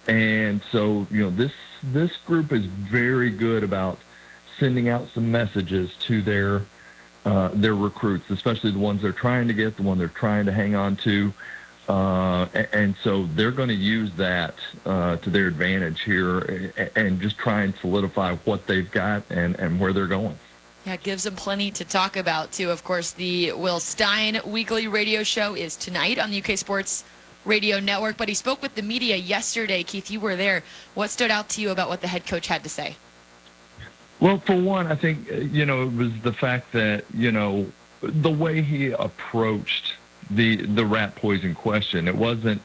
And so, this group is very good about sending out some messages to their recruits, especially the ones they're trying to get, the one they're trying to hang on to. And so they're going to use that to their advantage here and just try and solidify what they've got and where they're going. Yeah, it gives them plenty to talk about, too. Of course, the Will Stein weekly radio show is tonight on the UK Sports Radio Network, but he spoke with the media yesterday. Keith, you were there. What stood out to you about what the head coach had to say? Well, for one, I think, it was the fact that, the way he approached the rat poison question. It wasn't,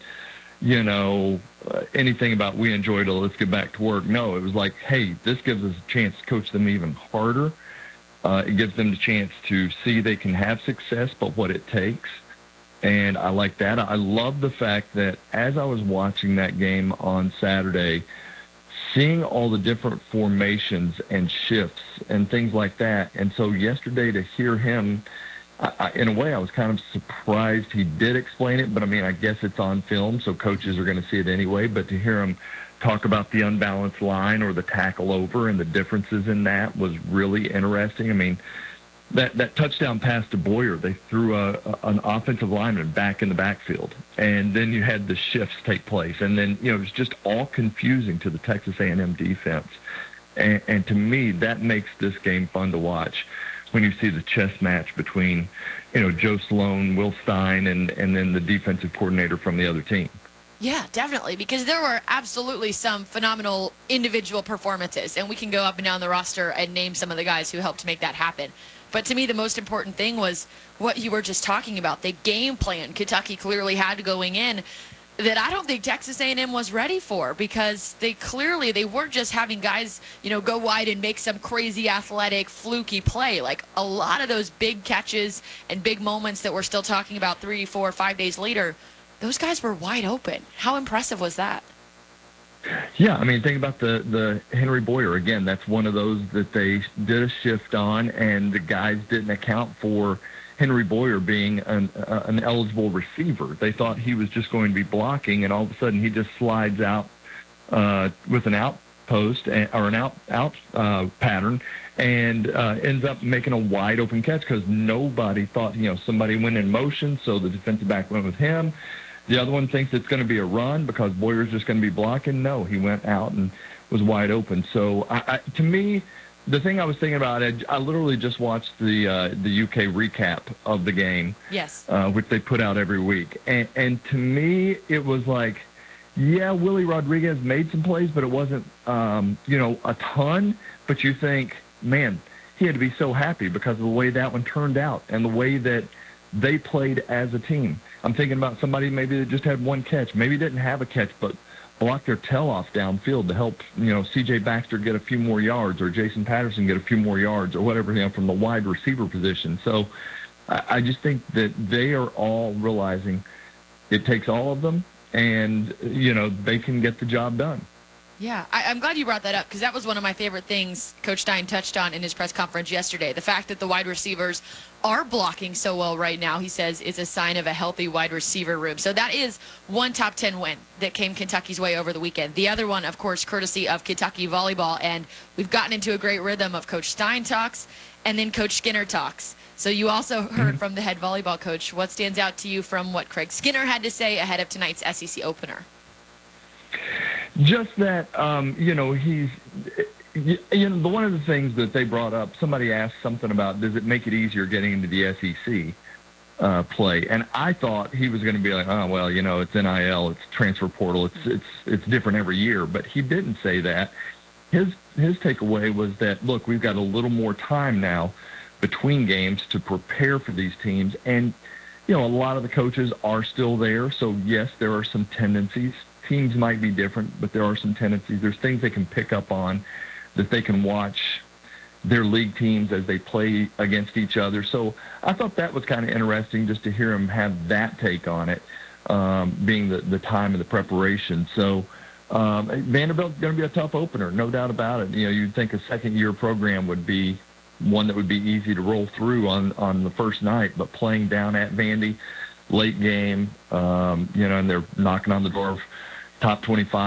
anything about we enjoyed it, let's get back to work. No, it was like, hey, this gives us a chance to coach them even harder. It gives them the chance to see they can have success, but what it takes. And I like that. I love the fact that as I was watching that game on Saturday, seeing all the different formations and shifts and things like that. And so yesterday to hear him, in a way, I was kind of surprised he did explain it. But, I guess it's on film, so coaches are going to see it anyway. But to hear him talk about the unbalanced line or the tackle over and the differences in that was really interesting. That touchdown pass to Boyer, they threw an offensive lineman back in the backfield, and then you had the shifts take place, and then it was just all confusing to the Texas A&M defense, and to me that makes this game fun to watch when you see the chess match between Joe Sloan, Will Stein, and then the defensive coordinator from the other team. Yeah, definitely, because there were absolutely some phenomenal individual performances, and we can go up and down the roster and name some of the guys who helped make that happen. But to me, the most important thing was what you were just talking about, the game plan Kentucky clearly had going in that I don't think Texas A&M was ready for, because they weren't just having guys, go wide and make some crazy athletic, fluky play. Like a lot of those big catches and big moments that we're still talking about 3, 4, 5 days later, those guys were wide open. How impressive was that? Yeah, think about the Henry Boyer. Again, that's one of those that they did a shift on, and the guys didn't account for Henry Boyer being an eligible receiver. They thought he was just going to be blocking, and all of a sudden he just slides out with an outpost or an out pattern and ends up making a wide open catch because nobody thought, somebody went in motion, so the defensive back went with him. The other one thinks it's going to be a run because Boyer's just going to be blocking. No, he went out and was wide open. So, to me, the thing I was thinking about, I literally just watched the UK recap of the game, yes, which they put out every week. And to me, it was like, yeah, Willie Rodriguez made some plays, but it wasn't, a ton. But you think, man, he had to be so happy because of the way that one turned out and the way that they played as a team. I'm thinking about somebody maybe that just had one catch, maybe didn't have a catch, but blocked their tail off downfield to help, C.J. Baxter get a few more yards or Jason Patterson get a few more yards or whatever, from the wide receiver position. So I just think that they are all realizing it takes all of them, and, they can get the job done. Yeah, I'm glad you brought that up, because that was one of my favorite things Coach Stein touched on in his press conference yesterday. The fact that the wide receivers are blocking so well right now, he says, is a sign of a healthy wide receiver room. So that is one top 10 win that came Kentucky's way over the weekend. The other one, of course, courtesy of Kentucky volleyball. And we've gotten into a great rhythm of Coach Stein talks and then Coach Skinner talks. So you also heard from the head volleyball coach. What stands out to you from what Craig Skinner had to say ahead of tonight's SEC opener? Just that, he's, the one of the things that they brought up, somebody asked something about, does it make it easier getting into the SEC play? And I thought he was going to be like, oh, well, it's NIL, it's transfer portal, it's different every year. But he didn't say that. His takeaway was that, look, we've got a little more time now between games to prepare for these teams. And, a lot of the coaches are still there. So, yes, there are some tendencies. Teams might be different, but there are some tendencies. There's things they can pick up on that they can watch their league teams as they play against each other. So I thought that was kind of interesting just to hear him have that take on it, being the time of the preparation. So Vanderbilt's going to be a tough opener, no doubt about it. You'd think a second-year program would be one that would be easy to roll through on the first night, but playing down at Vandy, late game, and they're knocking on the door of top 25